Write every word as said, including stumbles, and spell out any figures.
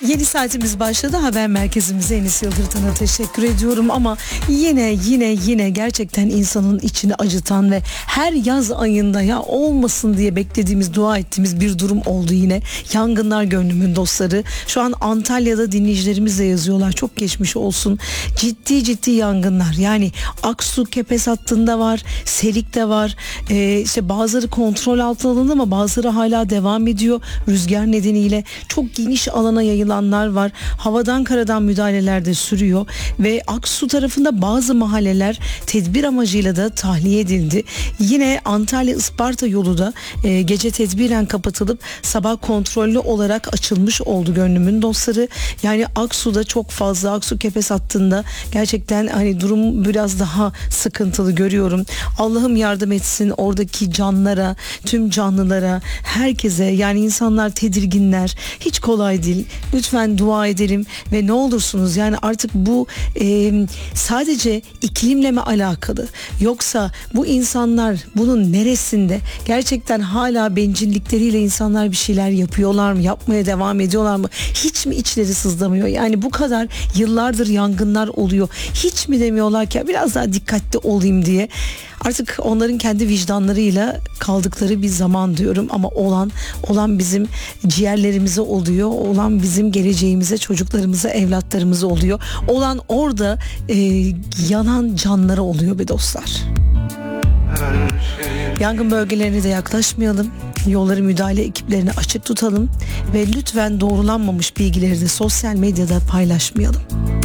Yeni saatimiz başladı. Haber merkezimize Enis Yıldırtan'a teşekkür ediyorum ama yine yine yine gerçekten insanın içini acıtan ve her yaz ayında ya olmasın diye beklediğimiz, dua ettiğimiz bir durum oldu yine. Yangınlar gönlümün dostları. Şu an Antalya'da dinleyicilerimiz de yazıyorlar. Çok geçmiş olsun. Ciddi ciddi yangınlar. Yani Aksu Kepez hattında var, Serik'te var. Ee, işte bazıları kontrol altına alındı ama bazıları hala devam ediyor. Rüzgar nedeniyle çok geniş alana yayılanlar var. Havadan karadan müdahaleler de sürüyor ve Aksu tarafında bazı mahalleler tedbir amacıyla da tahliye edildi. Yine Antalya Isparta yolu da e, gece tedbiren kapatılıp sabah kontrollü olarak açılmış oldu gönlümün dostları. Yani Aksu'da çok fazla, Aksu Kepez hattında gerçekten hani durum biraz daha sıkıntılı görüyorum. Allah'ım yardım etsin oradaki canlara, tüm canlılara, herkese. Yani insanlar tedirginler. Hiç kolay değil. Lütfen dua edelim ve ne olursunuz yani artık bu e, sadece iklimle mi alakalı, yoksa bu insanlar bunun neresinde, gerçekten hala bencillikleriyle insanlar bir şeyler yapıyorlar mı, yapmaya devam ediyorlar mı, hiç mi içleri sızlamıyor? Yani bu kadar yıllardır yangınlar oluyor, hiç mi demiyorlar ki biraz daha dikkatli olayım diye? Artık onların kendi vicdanlarıyla kaldıkları bir zaman diyorum ama olan olan bizim ciğerlerimize oluyor, olan bizim geleceğimize, çocuklarımıza, evlatlarımıza oluyor, olan orada e, yanan canlara oluyor be dostlar. Yangın bölgelerine de yaklaşmayalım. Yolları müdahale ekiplerini açık tutalım ve lütfen doğrulanmamış bilgileri de sosyal medyada paylaşmayalım.